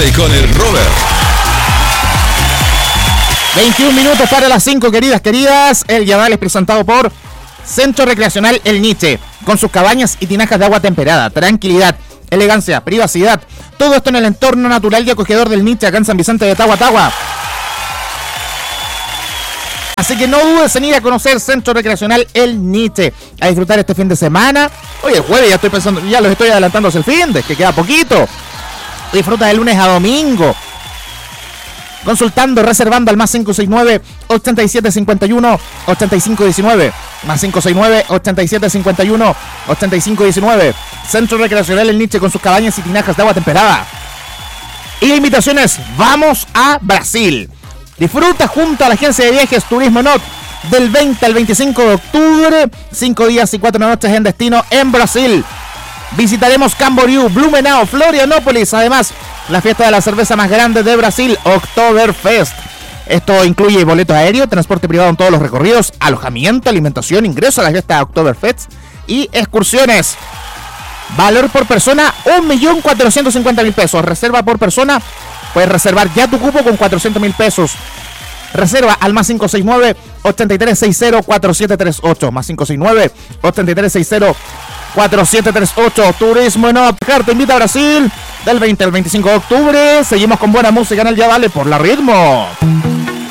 Dale con el Robert. 21 minutos para las 5, queridas. El Ya Dale es presentado por Centro Recreacional El Nietzsche, con sus cabañas y tinajas de agua temperada. Tranquilidad, elegancia, privacidad. Todo esto en el entorno natural y acogedor del Nietzsche, acá en San Vicente de Tagua. Así que no dudes en ir a conocer Centro Recreacional El Nietzsche, a disfrutar este fin de semana. Oye, el jueves ya los estoy adelantando hacia el fin de, que queda poquito. Disfruta de lunes a domingo. Consultando, reservando al más 569-8751-8519. Más 569-8751-8519. Centro Recreacional El Nietzsche, con sus cabañas y tinajas de agua temperada. Y la invitación es: vamos a Brasil. Disfruta junto a la agencia de viajes Turismo Not del 20 al 25 de octubre. 5 días y 4 noches en destino en Brasil. Visitaremos Camboriú, Blumenau, Florianópolis. Además, la fiesta de la cerveza más grande de Brasil, Oktoberfest. Esto incluye boleto aéreo, transporte privado en todos los recorridos, alojamiento, alimentación, ingreso a la fiesta de Oktoberfest y excursiones. Valor por persona, 1.450.000 pesos. Reserva por persona, puedes reservar ya tu cupo con 400.000 pesos. Reserva al más 569-8360-4738. Más 569-8360-4738. Turismo Not te invita a Brasil del 20 al 25 de octubre. Seguimos con buena música en el Ya Dale por la Ritmo.